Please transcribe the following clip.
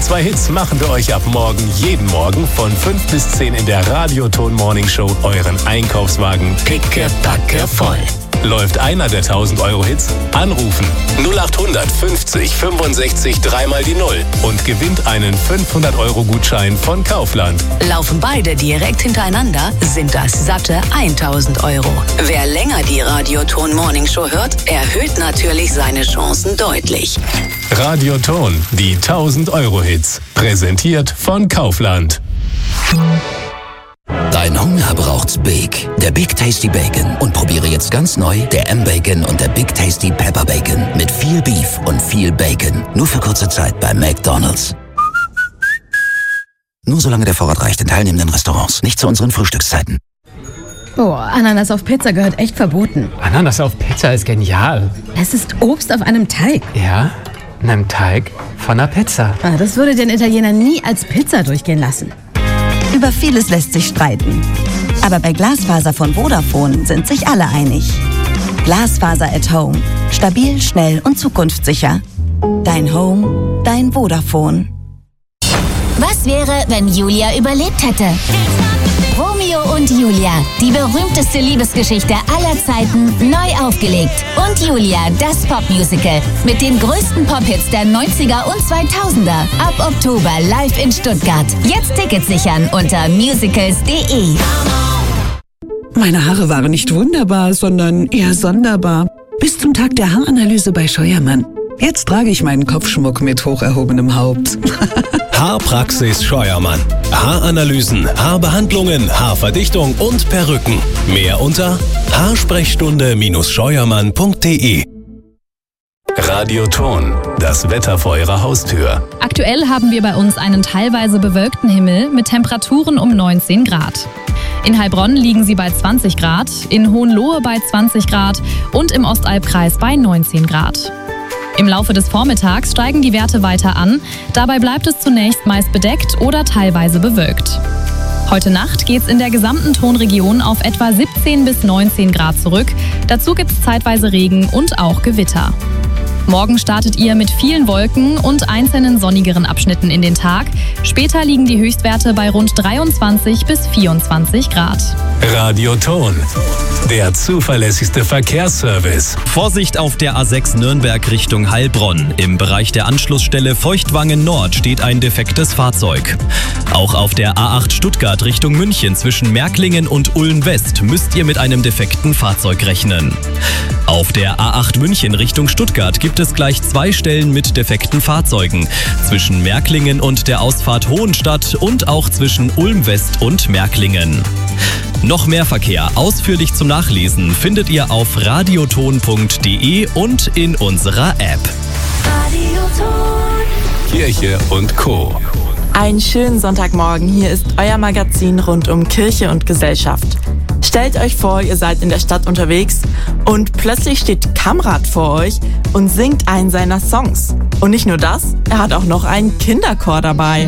2 Hits machen wir euch ab morgen jeden Morgen von 5 bis 10 in der Radioton Morning Show euren Einkaufswagen pickepacke voll. Läuft einer der 1000-Euro-Hits? Anrufen 0800 50 65 3 die 0 und gewinnt einen 500-Euro-Gutschein von Kaufland. Laufen beide direkt hintereinander, sind das satte 1000 Euro. Wer länger die Radioton Morning Show hört, erhöht natürlich seine Chancen deutlich. Radioton, die 1000-Euro-Hits. Präsentiert von Kaufland. Dein Hunger braucht's Big. Der Big Tasty Bacon. Und probiere jetzt ganz neu der M-Bacon und der Big Tasty Pepper Bacon. Mit viel Beef und viel Bacon. Nur für kurze Zeit bei McDonald's. Nur solange der Vorrat reicht in teilnehmenden Restaurants. Nicht zu unseren Frühstückszeiten. Boah, Ananas auf Pizza gehört echt verboten. Ananas auf Pizza ist genial. Es ist Obst auf einem Teig. Ja, in einem Teig von einer Pizza. Das würde den Italiener nie als Pizza durchgehen lassen. Über vieles lässt sich streiten. Aber bei Glasfaser von Vodafone sind sich alle einig. Glasfaser at Home. Stabil, schnell und zukunftssicher. Dein Home, dein Vodafone. Was wäre, wenn Julia überlebt hätte? Romeo und Julia, die berühmteste Liebesgeschichte aller Zeiten, neu aufgelegt. Und Julia, das Popmusical mit den größten Pop-Hits der 90er und 2000er. Ab Oktober live in Stuttgart. Jetzt Tickets sichern unter musicals.de. Meine Haare waren nicht wunderbar, sondern eher sonderbar. Bis zum Tag der Haaranalyse bei Scheuermann. Jetzt trage ich meinen Kopfschmuck mit hoch erhobenem Haupt. Haarpraxis Scheuermann. Haaranalysen, Haarbehandlungen, Haarverdichtung und Perücken. Mehr unter haarsprechstunde-scheuermann.de. Radioton, das Wetter vor eurer Haustür. Aktuell haben wir bei uns einen teilweise bewölkten Himmel mit Temperaturen um 19 Grad. In Heilbronn liegen sie bei 20 Grad, in Hohenlohe bei 20 Grad und im Ostalbkreis bei 19 Grad. Im Laufe des Vormittags steigen die Werte weiter an. Dabei bleibt es zunächst meist bedeckt oder teilweise bewölkt. Heute Nacht geht es in der gesamten Tonregion auf etwa 17 bis 19 Grad zurück. Dazu gibt es zeitweise Regen und auch Gewitter. Morgen startet ihr mit vielen Wolken und einzelnen sonnigeren Abschnitten in den Tag. Später liegen die Höchstwerte bei rund 23 bis 24 Grad. Radioton, der zuverlässigste Verkehrsservice. Vorsicht auf der A6 Nürnberg Richtung Heilbronn. Im Bereich der Anschlussstelle Feuchtwangen Nord steht ein defektes Fahrzeug. Auch auf der A8 Stuttgart Richtung München zwischen Märklingen und Ulm West müsst ihr mit einem defekten Fahrzeug rechnen. Auf der A8 München Richtung Stuttgart gibt es gleich 2 Stellen mit defekten Fahrzeugen. Zwischen Märklingen und der Ausfahrt Hohenstadt und auch zwischen Ulm West und Märklingen. Noch mehr Verkehr ausführlich zum Nachlesen findet ihr auf radioton.de und in unserer App. Radioton. Kirche und Co. Einen schönen Sonntagmorgen. Hier ist euer Magazin rund um Kirche und Gesellschaft. Stellt euch vor, ihr seid in der Stadt unterwegs und plötzlich steht Kamrat vor euch und singt einen seiner Songs. Und nicht nur das, er hat auch noch einen Kinderchor dabei.